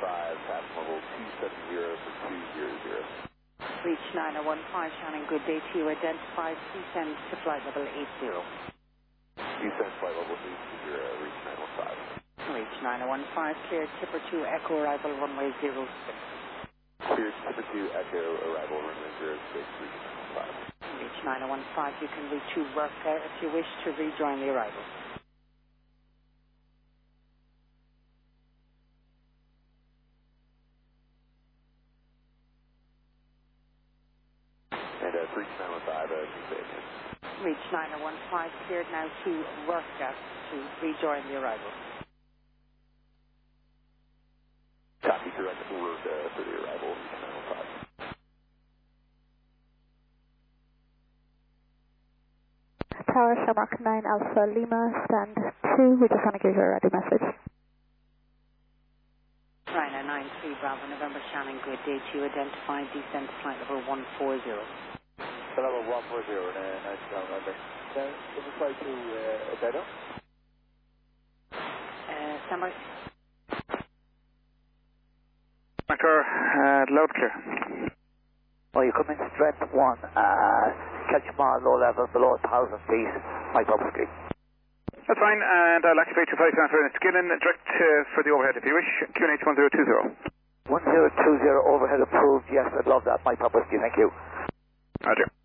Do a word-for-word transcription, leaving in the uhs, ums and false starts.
five, pass level two seven zero for two zero zero. Reach nine oh one five, Shannon, good day to you. Identify descend to flight level eight zero. Descend flight level eight zero, reach nine one five. Reach nine oh one five, clear Tipper two, Echo arrival runway zero six. Clear Tipper two, Echo arrival runway zero six, reach nine one five. Reach nine oh one five, you can reach Worka if you wish to rejoin the arrival. And uh, reach nine one five, uh, can say again. Reach nine oh one five, cleared now to Worka to rejoin the arrival. Copy, correct, work uh, for the arrival, reach nine one five. Tower Shamrock nine Alpha Lima, stand two, we just want to give you a ready message. Ryanair nine three Bravo November, Shannon, good day to you. Identify descent flight level one four zero. Level one four zero, uh, nice to November. Can you fly to uh, Obedo? Uh, Samuel? Anchor, uh, loud clear. Well, you come in strength one, uh, catch them all low level below one thousand feet, my public street. That's fine, and I'll activate your flight transfer and Skillen direct uh, for the overhead if you wish. Q N H one zero two zero. one zero two zero overhead approved, yes, I'd love that, my public street, thank you. Roger.